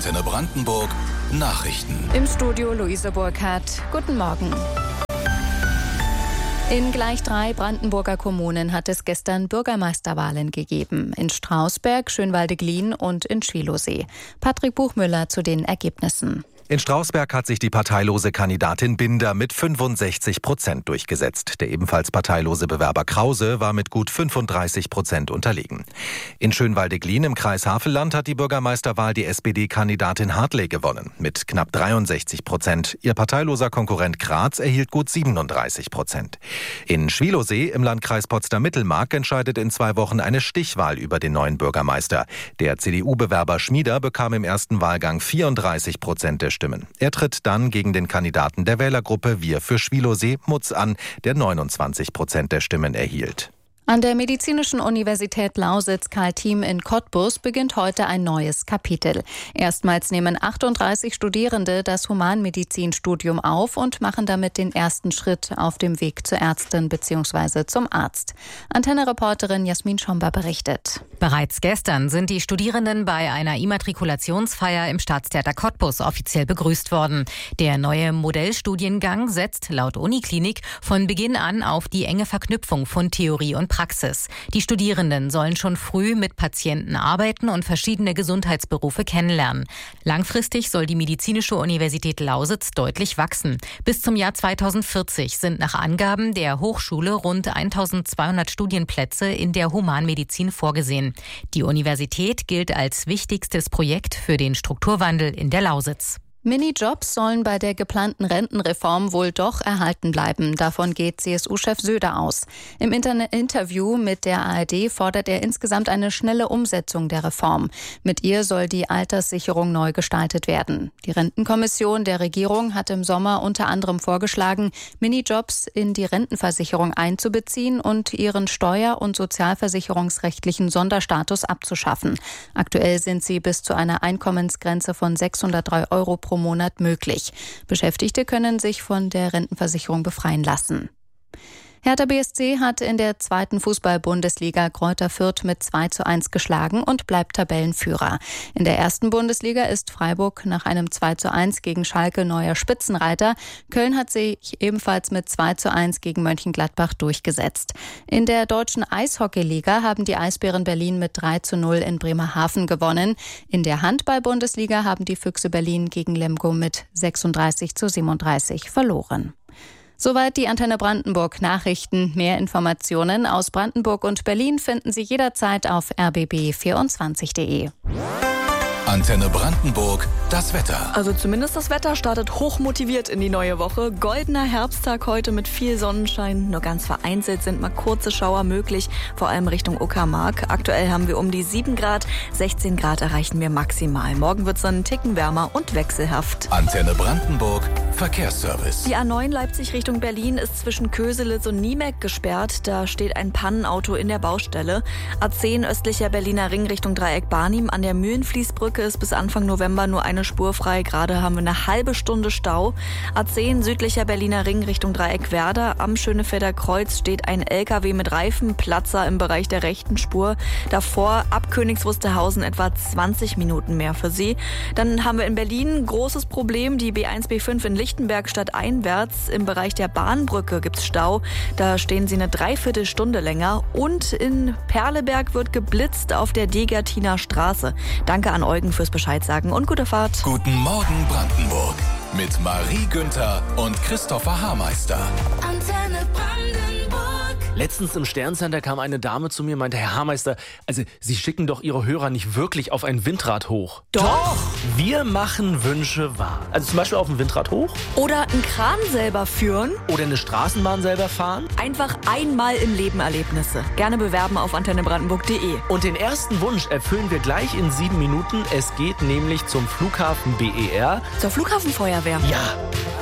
Antenne Brandenburg Nachrichten. Im Studio Luise Burkhardt. Guten Morgen. In gleich 3 Brandenburger Kommunen hat es gestern Bürgermeisterwahlen gegeben. In Strausberg, Schönwalde-Glien und in Schwielowsee. Patrick Buchmüller zu den Ergebnissen. In Strausberg hat sich die parteilose Kandidatin Binder mit 65% durchgesetzt. Der ebenfalls parteilose Bewerber Krause war mit gut 35% unterlegen. In Schönwalde-Glien im Kreis Havelland hat die Bürgermeisterwahl die SPD-Kandidatin Hartley gewonnen mit knapp 63%. Ihr parteiloser Konkurrent Graz erhielt gut 37%. In Schwielowsee im Landkreis Potsdam-Mittelmark entscheidet in 2 Wochen eine Stichwahl über den neuen Bürgermeister. Der CDU-Bewerber Schmieder bekam im ersten Wahlgang 34% der Stimmen. Er tritt dann gegen den Kandidaten der Wählergruppe Wir für Schwielowsee Mutz an, der 29% der Stimmen erhielt. An der Medizinischen Universität Lausitz-Karl Thiem in Cottbus beginnt heute ein neues Kapitel. Erstmals nehmen 38 Studierende das Humanmedizinstudium auf und machen damit den ersten Schritt auf dem Weg zur Ärztin bzw. zum Arzt. Antenne-Reporterin Jasmin Schomber berichtet. Bereits gestern sind die Studierenden bei einer Immatrikulationsfeier im Staatstheater Cottbus offiziell begrüßt worden. Der neue Modellstudiengang setzt laut Uniklinik von Beginn an auf die enge Verknüpfung von Theorie und Praxis. Die Studierenden sollen schon früh mit Patienten arbeiten und verschiedene Gesundheitsberufe kennenlernen. Langfristig soll die Medizinische Universität Lausitz deutlich wachsen. Bis zum Jahr 2040 sind nach Angaben der Hochschule rund 1200 Studienplätze in der Humanmedizin vorgesehen. Die Universität gilt als wichtigstes Projekt für den Strukturwandel in der Lausitz. Minijobs sollen bei der geplanten Rentenreform wohl doch erhalten bleiben. Davon geht CSU-Chef Söder aus. Im Interview mit der ARD fordert er insgesamt eine schnelle Umsetzung der Reform. Mit ihr soll die Alterssicherung neu gestaltet werden. Die Rentenkommission der Regierung hat im Sommer unter anderem vorgeschlagen, Minijobs in die Rentenversicherung einzubeziehen und ihren steuer- und sozialversicherungsrechtlichen Sonderstatus abzuschaffen. Aktuell sind sie bis zu einer Einkommensgrenze von 603 Euro pro Monat möglich. Beschäftigte können sich von der Rentenversicherung befreien lassen. Hertha BSC hat in der 2. Fußball-Bundesliga Greuther Fürth mit 2:1 geschlagen und bleibt Tabellenführer. In der 1. Bundesliga ist Freiburg nach einem 2:1 gegen Schalke neuer Spitzenreiter. Köln hat sich ebenfalls mit 2:1 gegen Mönchengladbach durchgesetzt. In der deutschen Eishockeyliga haben die Eisbären Berlin mit 3:0 in Bremerhaven gewonnen. In der Handball-Bundesliga haben die Füchse Berlin gegen Lemgo mit 36:37 verloren. Soweit die Antenne Brandenburg Nachrichten. Mehr Informationen aus Brandenburg und Berlin finden Sie jederzeit auf rbb24.de. Antenne Brandenburg, das Wetter. Also zumindest das Wetter startet hochmotiviert in die neue Woche. Goldener Herbsttag heute mit viel Sonnenschein. Nur ganz vereinzelt sind mal kurze Schauer möglich, vor allem Richtung Uckermark. Aktuell haben wir um die 7 Grad, 16 Grad erreichen wir maximal. Morgen wird es dann einen Ticken wärmer und wechselhaft. Antenne Brandenburg, Verkehrsservice. Die A9 Leipzig Richtung Berlin ist zwischen Köselitz und Niemeck gesperrt. Da steht ein Pannenauto in der Baustelle. A10 östlicher Berliner Ring Richtung Dreieck Barnim an der Mühlenfließbrücke ist bis Anfang November nur eine Spur frei. Gerade haben wir eine halbe Stunde Stau. A10 südlicher Berliner Ring Richtung Dreieck Werder. Am Schönefelder Kreuz steht ein LKW mit Reifenplatzer im Bereich der rechten Spur. Davor ab Königs Wusterhausen etwa 20 Minuten mehr für Sie. Dann haben wir in Berlin ein großes Problem. Die B1, B5 in Lichtenberg stadteinwärts. Im Bereich der Bahnbrücke gibt's Stau. Da stehen Sie eine Dreiviertelstunde länger. Und in Perleberg wird geblitzt auf der Degertiner Straße. Danke an Eugen fürs Bescheid sagen und gute Fahrt. Guten Morgen Brandenburg mit Marie Günther und Christopher Haarmeister. Antenne Brandenburg. Letztens im Sterncenter kam eine Dame zu mir und meinte, Herr Haarmeister, also Sie schicken doch Ihre Hörer nicht wirklich auf ein Windrad hoch. Doch! Wir machen Wünsche wahr. Also zum Beispiel auf ein Windrad hoch. Oder einen Kran selber führen. Oder eine Straßenbahn selber fahren. Einfach einmal im Leben Erlebnisse. Gerne bewerben auf antennebrandenburg.de. Und den ersten Wunsch erfüllen wir gleich in 7 Minuten. Es geht nämlich zum Flughafen BER. Zur Flughafenfeuerwehr. Ja.